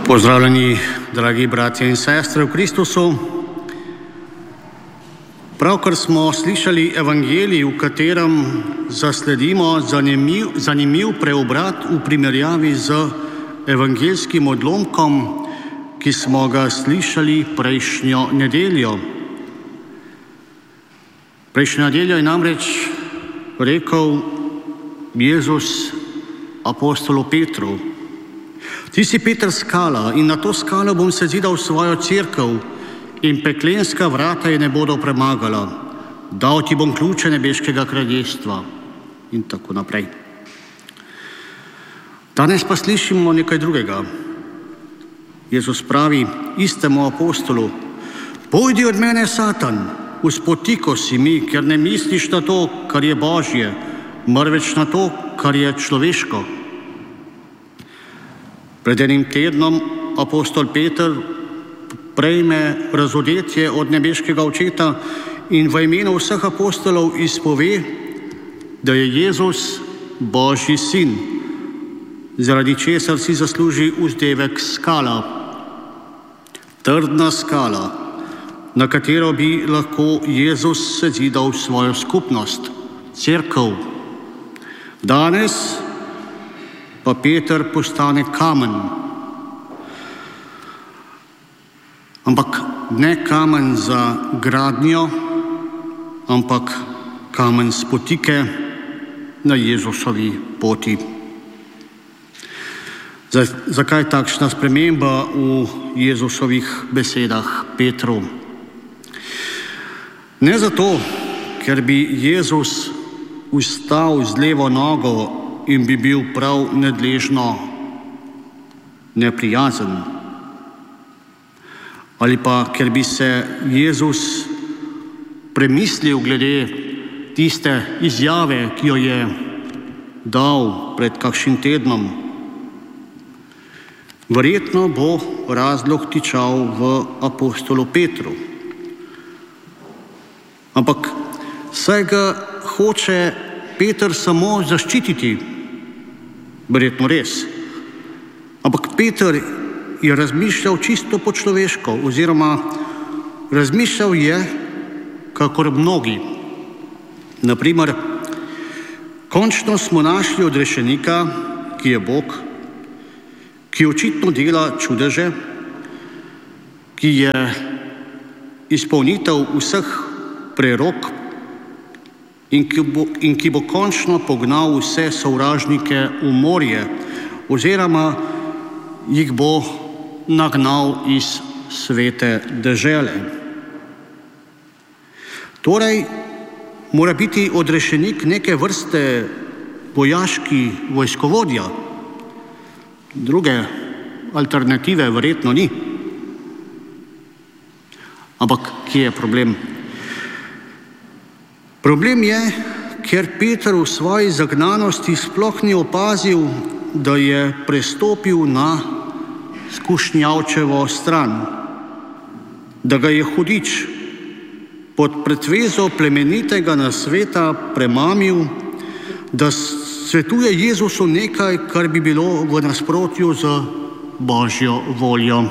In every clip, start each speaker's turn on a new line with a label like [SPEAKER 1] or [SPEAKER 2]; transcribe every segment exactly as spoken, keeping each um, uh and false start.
[SPEAKER 1] Pozdravljeni, dragi bratje in sestre v Kristusu. Pravkar smo slišali evangelij, v katerem zasledimo zanimiv, zanimiv preobrat v primerjavi z evangeljskim odlomkom, ki smo ga slišali prejšnjo nedeljo. Prejšnjo nedeljo je namreč rekel Jezus apostolu Petru: Ti si Peter skala in na to skalo bom sezidal svojo cerkev in peklenska vrata je ne bodo premagala. Dal ti bom ključe nebeškega kraljestva in tako naprej. Danes pa slišimo nekaj drugega. Jezus pravi istemu apostolu: Pojdi od mene, Satan, vzpotiko si mi, ker ne misliš na to, kar je Božje, marveč na to, kar je človeško. Pred enim tednom apostol Peter prejme razodetje od nebeškega očeta in v imenu vseh apostolov izpove, da je Jezus Božji sin, zaradi česar si zasluži vzdevek skala. Trdna skala, na katero bi lahko Jezus sezidal svojo skupnost, cerkev. Danes pa Peter postane kamen. Ampak ne kamen za gradnjo, ampak kamen spotike na Jezusovi poti. Zakaj takšna sprememba v Jezusovih besedah Petru? Ne zato, ker bi Jezus vstal z levo nogo in bi bil prav nadležno neprijazen. Ali pa, ker bi se Jezus premislil glede tiste izjave, ki jo je dal pred kakšnim tednom. Verjetno bo razlog tičal v apostolu Petru. Ampak saj ga hoče Peter samo zaščititi. Verjetno res. Ampak Peter je razmišljal čisto po človeško, oziroma razmišljal je kakor mnogi. Naprimer, končno smo našli odrešenika, ki je Bog, ki očitno dela čudeže, ki je izpolnitev vseh prerok in ki bo, in ki bo končno pognal vse sovražnike v morje oziroma jih bo nagnal iz svete dežele. Torej, mora biti odrešenik neke vrste vojaški vojskovodja. Druge alternative verjetno ni. Ampak kje je problem? Problem je, ker Peter v svoji zagnanosti sploh ni opazil, da je prestopil na skušnjavčevo stran, da ga je hudič pod pretvezo plemenitega nasveta premamil, da svetuje Jezusu nekaj, kar bi bilo v nasprotju z Božjo voljo.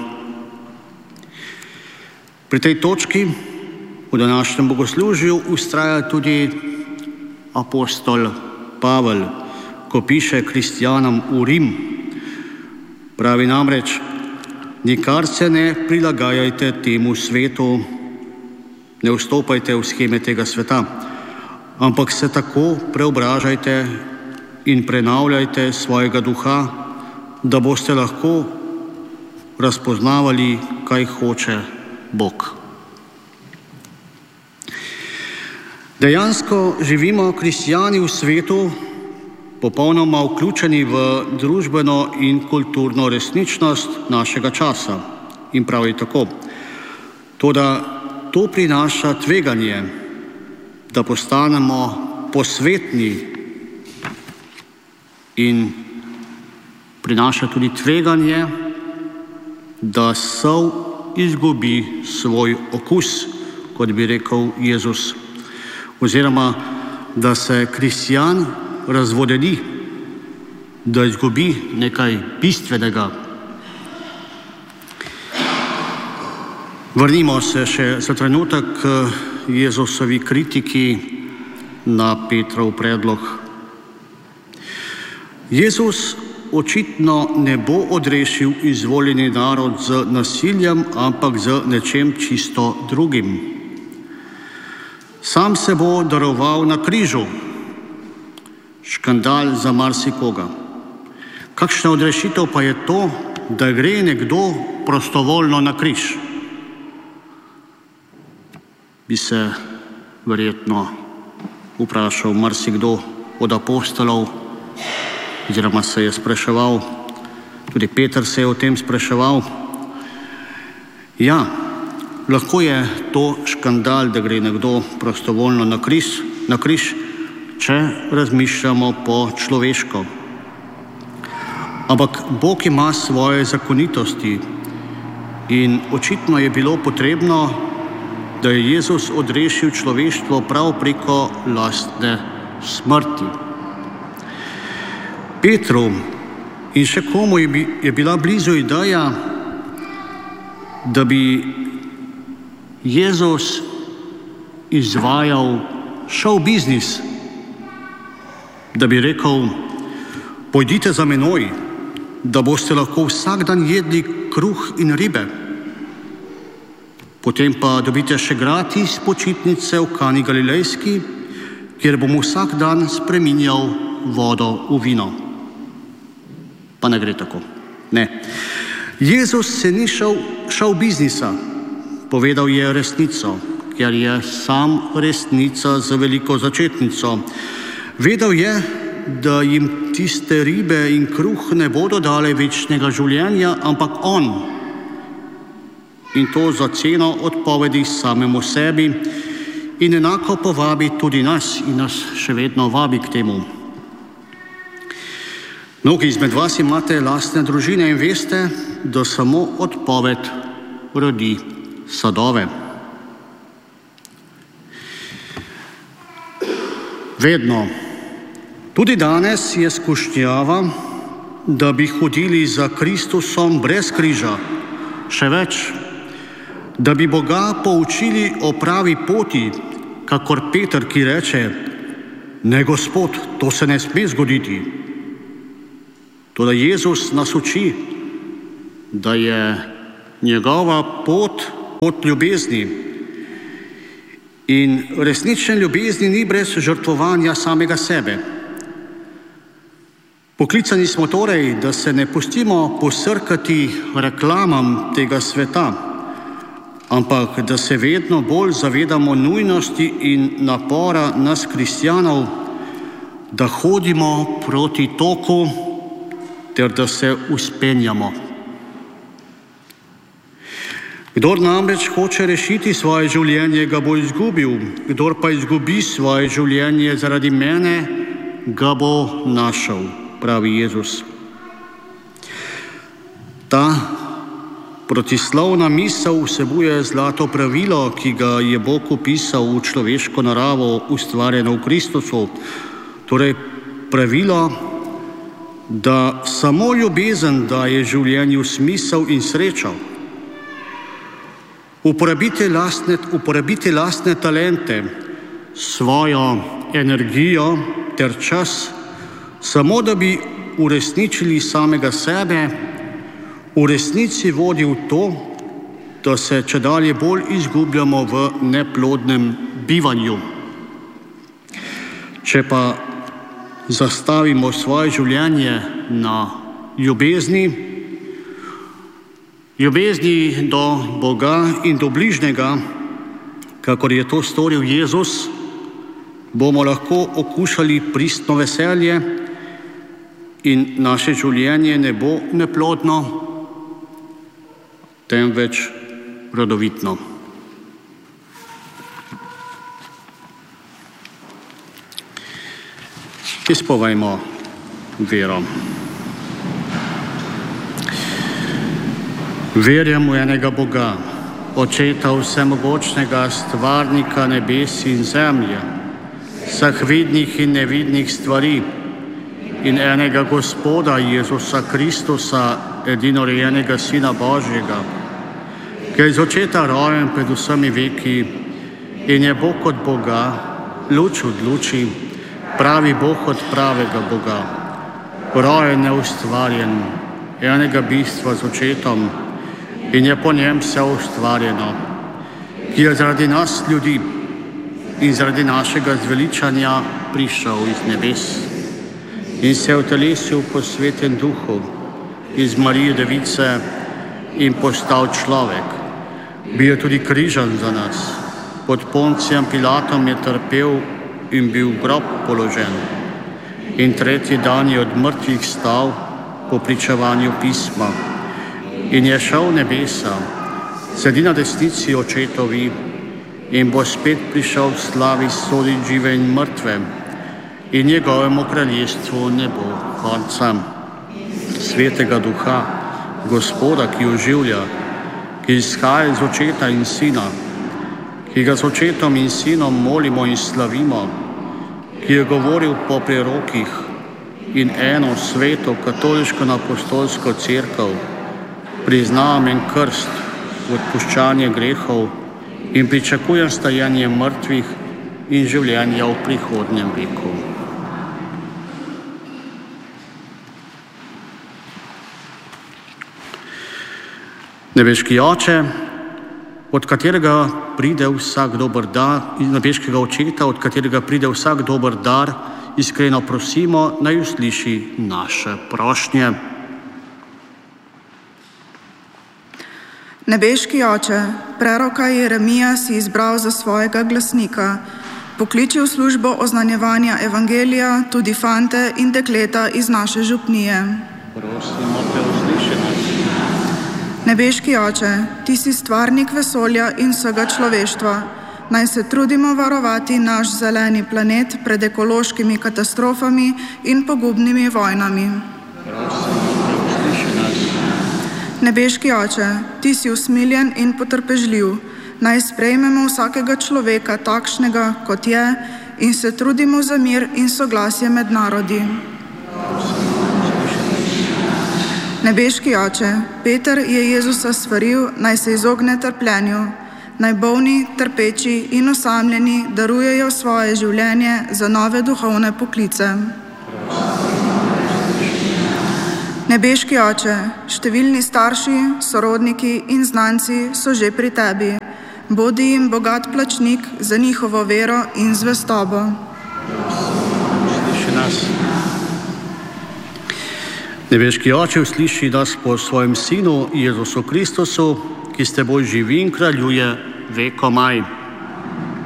[SPEAKER 1] Pri tej točki v današnjem bogoslužju vztraja tudi apostol Pavel, ko piše kristjanom v Rim. Pravi namreč: nikar se ne prilagajajte temu svetu, ne vstopajte v sheme tega sveta, ampak se tako preobražajte in prenavljajte svojega duha, da boste lahko razpoznavali, kaj hoče Bog. Dejansko živimo kristjani v svetu, popolnoma vključeni v družbeno in kulturno resničnost našega časa. In pravi tako. Toda to prinaša tveganje, da postanemo posvetni, in prinaša tudi tveganje, da sol izgubi svoj okus, kot bi rekel Jezus, oziroma da se kristjan razvodeni, da izgubi nekaj bistvenega. Vrnimo se še za trenutek k Jezusovi kritiki na Petrov predlog. Jezus očitno ne bo odrešil izvoljeni narod z nasiljem, ampak z nečem čisto drugim. Sam se bo daroval na križu. Škandal za marsikoga. Kakšna odrešitev pa je to, da gre nekdo prostovoljno na križ? Bi se verjetno vprašal marsikdo od apostolov, oziroma se je spraševal, tudi Peter se je o tem spraševal. Ja, lahko je to škandal, da gre nekdo prostovoljno na križ, na križ, če razmišljamo po človeško. Ampak Bog ima svoje zakonitosti in očitno je bilo potrebno, da je Jezus odrešil človeštvo prav preko lastne smrti. Petru in še komu je bila blizu ideja, da bi Jezus izvajal show biznis, da bi rekel, pojdite za menoj, da boste lahko vsak dan jedli kruh in ribe, potem pa dobite še gratis počitnice v Kani Galilejski, kjer bom vsak dan spreminjal vodo v vino. Pa ne gre tako. Ne. Jezus se ni šel šel biznisa, povedal je resnico, ker je sam resnica z veliko začetnico. Vedel je, da jim tiste ribe in kruh ne bodo dale večnega življenja, ampak on. In to za ceno odpovedi samemu sebi in enako povabi tudi nas in nas še vedno vabi k temu. Mnogi izmed vas imate lastne družine in veste, da samo odpoved rodi sadove. Vedno, tudi danes je skušnjava, da bi hodili za Kristusom brez križa, še več, da bi Boga poučili o pravi poti, kakor Peter, ki reče, ne, Gospod, to se ne sme zgoditi. Toda Jezus nas uči, da je njegova pot pot ljubezni in resnične ljubezni ni brez žrtvovanja samega sebe. Poklicani smo torej, da se ne pustimo posrkati reklamam tega sveta, ampak da se vedno bolj zavedamo nujnosti in napora nas kristjanov, da hodimo proti toku ter da se vzpenjamo. Kdor namreč hoče rešiti svoje življenje, ga bo izgubil, kdor pa izgubi svoje življenje zaradi mene, ga bo našel, pravi Jezus. Ta protislovna misel vsebuje zlato pravilo, ki ga je Bog vpisal v človeško naravo, ustvarjeno v Kristusu, torej pravilo, da samo ljubezen daje življenju smisel in srečo. Uporabite lastne, uporabite lastne talente, svojo energijo ter čas, samo da bi uresničili samega sebe, v resnici vodi v to, da se čedalje bolj izgubljamo v neplodnem bivanju. Če pa zastavimo svoje življenje na ljubezni, ljubezni do Boga in do bližnjega, kakor je to storil Jezus, bomo lahko okušali pristno veselje in naše življenje ne bo neplodno, temveč rodovitno. Izpovejmo vero. Verjam v enega Boga, Očeta vsemogočnega, stvarnika nebes in zemlje, vseh vidnih in nevidnih stvari, in enega Gospoda Jezusa Kristusa, edinorojenega Sina Božjega, ki je iz očeta rojen pred vsemi veki in je Bog od Boga, luč od luči, pravi Bog od pravega Boga, rojen neustvarjen, enega bistva z očetom in je po njem vse ustvarjeno, ki je zaradi nas ljudi in zaradi našega zveličanja prišel iz nebes in se utelesil po svetem duhu iz Marije Device in postal človek. Bil je tudi križan za nas, pod Poncijem Pilatom je trpel in bil v grob položen. In tretji dan je od mrtvih stal po pričevanju pisma in je šel v nebesa, sedi na desnici očetovi in bo spet prišel v slavi soditi žive in mrtve in njegovemu kraljestvu ne bo konca. Svetega Duha, Gospoda, ki oživlja, ki izhaja iz očeta in sina, ki ga z očetom in sinom molimo in slavimo, ki je govoril po prerokih in eno sveto katoliško apostolsko cerkev, priznavam en krst v odpuščanje grehov in pričakujem stajanje mrtvih in življenja v prihodnjem veku. Nebeški Oče, od katerega pride vsak dober dar, iz nebeškega Očeta, od katerega pride vsak dober dar, iskreno prosimo, naj usliši naše prošnje.
[SPEAKER 2] Nebeški Oče, preroka Jeremija si izbral za svojega glasnika. Pokliči v službo oznanjevanja evangelija tudi fante in dekleta iz naše župnije.
[SPEAKER 1] Prosimo te, usliši nas.
[SPEAKER 2] Nebeški Oče, ti si stvarnik vesolja in vsega človeštva. Naj se trudimo varovati naš zeleni planet pred ekološkimi katastrofami in pogubnimi vojnami.
[SPEAKER 1] Prosimo te, usliši nas.
[SPEAKER 2] Nebeški Oče, ti si usmiljen in potrpežljiv. Naj sprejmemo vsakega človeka takšnega, kot je, in se trudimo za mir in soglasje med narodi. Nebeški Oče, Peter je Jezusa svaril, naj se izogne trpljenju. Naj bolni, trpeči in osamljeni darujejo svoje življenje za nove duhovne poklice. Nebeški Oče, številni starši, sorodniki in znanci so že pri tebi. Bodi jim bogat plačnik za njihovo vero in zvestobo.
[SPEAKER 1] Usliši nas. Nebeški Oče, usliši nas po svojem Sinu Jezusu Kristusu, ki s teboj živi in kraljuje vekomaj.